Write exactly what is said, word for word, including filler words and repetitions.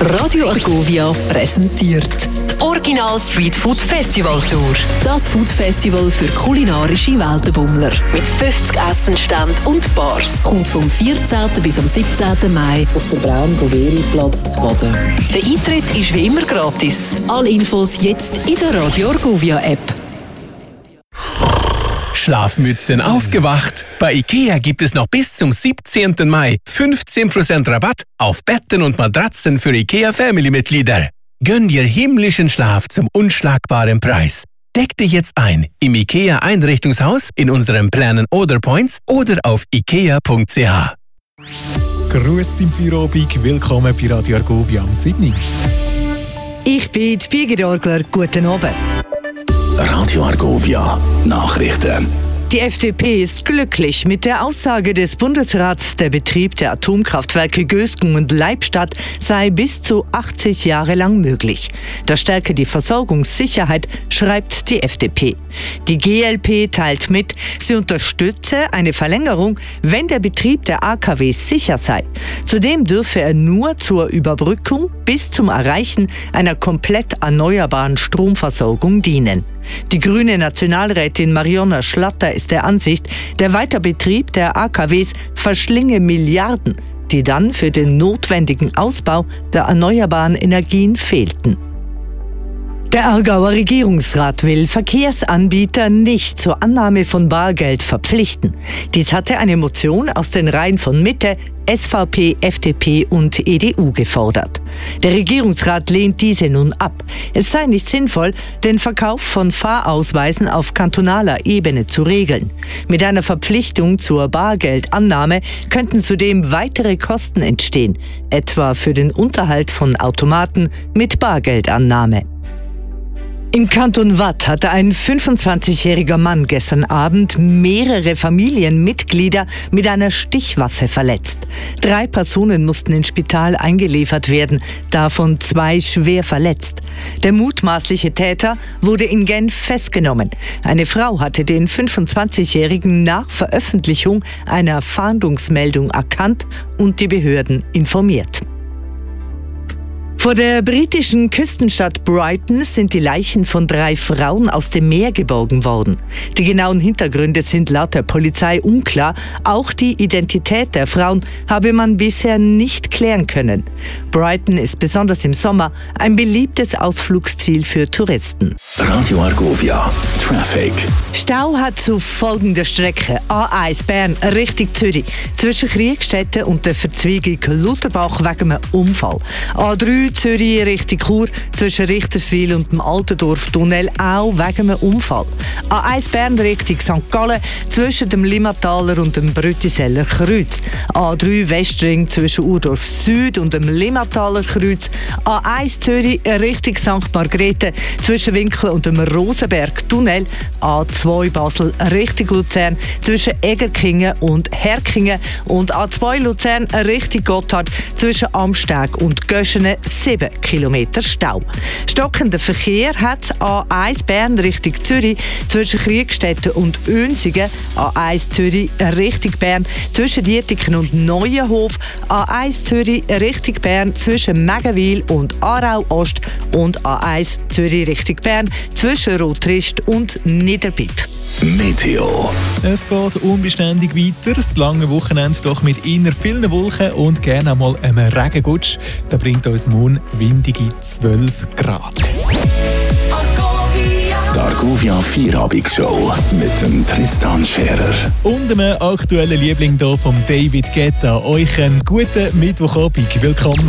Radio Argovia präsentiert die Original Street Food Festival Tour. Das Food Festival für kulinarische Weltenbummler. Mit fünfzig Essenständen und Bars. Kommt vom vierzehnten bis am siebzehnten Mai auf den Braun-Boveri-Platz zu Baden. Der Eintritt ist wie immer gratis. Alle Infos jetzt in der Radio Argovia App. Schlafmützen aufgewacht. Bei IKEA gibt es noch bis zum siebzehnten Mai fünfzehn Prozent Rabatt auf Betten und Matratzen für IKEA Family-Mitglieder. Gönn dir himmlischen Schlaf zum unschlagbaren Preis. Deck dich jetzt ein im IKEA Einrichtungshaus, in unseren Plänen oder Points oder auf ikea punkt c h. Grüß im Feierabend, willkommen bei Radio Argovia am siebten. Ich bin die Birgit Orgler, guten Abend. Radio Argovia Nachrichten. Die F D P ist glücklich mit der Aussage des Bundesrats, der Betrieb der Atomkraftwerke Gösgen und Leibstadt sei bis zu achtzig Jahre lang möglich. Das stärke die Versorgungssicherheit, schreibt die F D P. Die G L P teilt mit, sie unterstütze eine Verlängerung, wenn der Betrieb der A K Ws sicher sei. Zudem dürfe er nur zur Überbrückung bis zum Erreichen einer komplett erneuerbaren Stromversorgung dienen. Die grüne Nationalrätin Marionna Schlatter ist der Ansicht, der Weiterbetrieb der A K Ws verschlinge Milliarden, die dann für den notwendigen Ausbau der erneuerbaren Energien fehlten. Der Aargauer Regierungsrat will Verkehrsanbieter nicht zur Annahme von Bargeld verpflichten. Dies hatte eine Motion aus den Reihen von Mitte, S V P, F D P und E D U gefordert. Der Regierungsrat lehnt diese nun ab. Es sei nicht sinnvoll, den Verkauf von Fahrausweisen auf kantonaler Ebene zu regeln. Mit einer Verpflichtung zur Bargeldannahme könnten zudem weitere Kosten entstehen, etwa für den Unterhalt von Automaten mit Bargeldannahme. Im Kanton Waadt hatte ein fünfundzwanzigjähriger Mann gestern Abend mehrere Familienmitglieder mit einer Stichwaffe verletzt. Drei Personen mussten ins Spital eingeliefert werden, davon zwei schwer verletzt. Der mutmaßliche Täter wurde in Genf festgenommen. Eine Frau hatte den fünfundzwanzigjährigen nach Veröffentlichung einer Fahndungsmeldung erkannt und die Behörden informiert. Vor der britischen Küstenstadt Brighton sind die Leichen von drei Frauen aus dem Meer geborgen worden. Die genauen Hintergründe sind laut der Polizei unklar. Auch die Identität der Frauen habe man bisher nicht klären können. Brighton ist besonders im Sommer ein beliebtes Ausflugsziel für Touristen. Radio Argovia Traffic. Stau hat zu folgender Strecke: A eins Bern Richtung Zürich zwischen Kriegstätten und der Verzweigung Lutherbach wegen einem Unfall. A drei Zürich Richtung Chur zwischen Richterswil und dem Altendorf-Tunnel auch wegen einem Unfall. A eins Bern Richtung Sankt Gallen zwischen dem Limmataler und dem Brütiseller Kreuz. A drei Westring zwischen Urdorf Süd und dem Limmataler Kreuz. A eins Zürich Richtung Sankt Margrethe zwischen Winkel und dem Rosenberg-Tunnel. A zwei Basel Richtung Luzern zwischen Egerkingen und Herkingen. Und A zwei Luzern Richtung Gotthard zwischen Amsteg und Göschene sieben Kilometer Stau. Stockender Verkehr hat A eins Bern Richtung Zürich zwischen Kriegstätten und Önsingen, A eins Zürich Richtung Bern zwischen Dietiken und Neuenhof, A eins Zürich Richtung Bern zwischen Megenwil und Aarau Ost und A eins Zürich Richtung Bern zwischen Rotrist und Niederbipp. Meteo. Es geht unbeständig weiter. Das lange Wochenende doch mit eher vielen Wolken und gerne einmal einem Regengutsch. Da bringt uns morgen windige zwölf Grad. Die Argovia Vierabendsshow mit dem Tristan Scherer. Und einem aktuellen Liebling hier von David Guetta. Euch einen guten Mittwochabend. Willkommen.